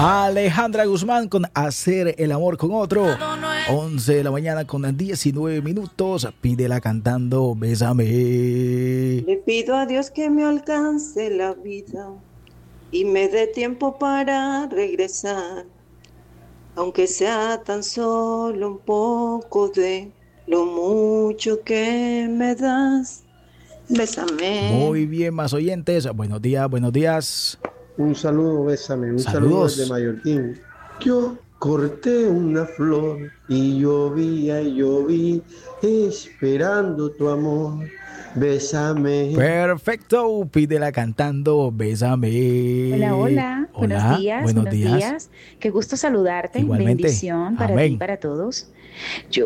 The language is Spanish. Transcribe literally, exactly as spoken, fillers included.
Alejandra Guzmán con Hacer el amor con otro. once de la mañana con diecinueve minutos. Pídela cantando Bésame. Le pido a Dios que me alcance la vida y me dé tiempo para regresar, aunque sea tan solo un poco de lo mucho que me das. Bésame. Muy bien, más oyentes. Buenos días, buenos días. Un saludo, bésame. Un Saludos. saludo desde Mallorquín. Yo corté una flor y llovía y lloví esperando tu amor. Bésame. Perfecto, pídela cantando Bésame. Hola, hola, Hola, buenos días, buenos buenos días. días. Qué gusto saludarte. Igualmente. Bendición para Amén. ti y para todos. Yo